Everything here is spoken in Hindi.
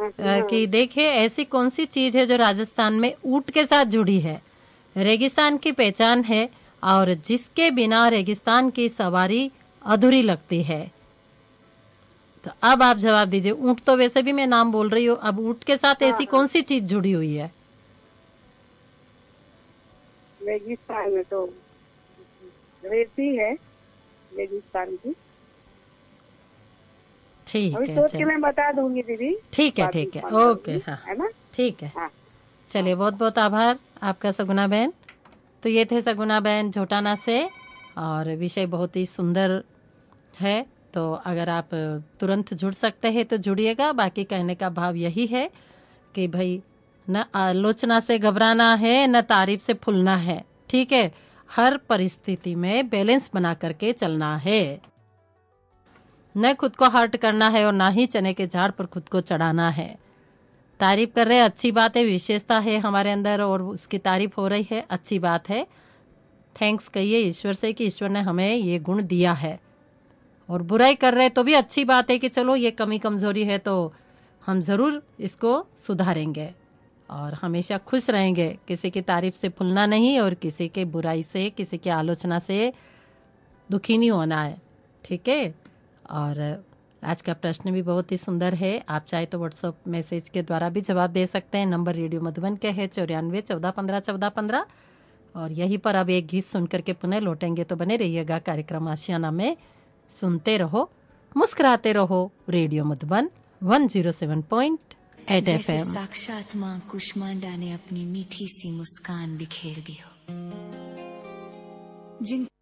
कि देखिए ऐसी कौन सी चीज है जो राजस्थान में ऊंट के साथ जुड़ी है, रेगिस्तान की पहचान है और जिसके बिना रेगिस्तान की सवारी अधूरी लगती है। तो अब आप जवाब दीजिए। ऊंट तो वैसे भी मैं नाम बोल रही हूँ, अब ऊंट के साथ ऐसी कौन सी चीज जुड़ी हुई है? रेगिस्तान में तो रेती है रेगिस्तान की। ठीक अभी है, सोच के चलिए मैं बता दूंगी दीदी। ठीक है, बाद में ठीक है, फोन ओके, करूंगी, हाँ है ना? ठीक है। हाँ चलिए बहुत बहुत आभार आपका सगुना बहन। तो ये थे सगुना बहन झोटाना से, और विषय बहुत ही सुंदर है। तो अगर आप तुरंत जुड़ सकते हैं तो जुड़िएगा। बाकी कहने का भाव यही है कि भाई न आलोचना से घबराना है, न तारीफ से फूलना है। ठीक है, हर परिस्थिति में बैलेंस बना करके चलना है, न खुद को हर्ट करना है और ना ही चने के झाड़ पर खुद को चढ़ाना है। तारीफ कर रहे, अच्छी बात है, विशेषता है हमारे अंदर और उसकी तारीफ हो रही है, अच्छी बात है। थैंक्स कहिए ईश्वर से कि ईश्वर ने हमें ये गुण दिया है। और बुराई कर रहे तो भी अच्छी बात है कि चलो ये कमी कमजोरी है तो हम जरूर इसको सुधारेंगे और हमेशा खुश रहेंगे। किसी की तारीफ से फूलना नहीं और किसी के बुराई से, किसी की आलोचना से दुखी नहीं होना है। ठीक है। और आज का प्रश्न भी बहुत ही सुंदर है। आप चाहे तो व्हाट्सएप मैसेज के द्वारा भी जवाब दे सकते हैं। नंबर रेडियो मधुबन के है 94 14 15 14 15। और यहीं पर अब एक गीत सुनकर के पुनः लौटेंगे, तो बने रहिएगा कार्यक्रम आशियाना में। सुनते रहो, मुस्कुराते रहो। रेडियो मधुबन 107.8 जैसे FM। साक्षात माँ कुष्मांडा ने अपनी मीठी सी मुस्कान बिखेर दी हो, जिन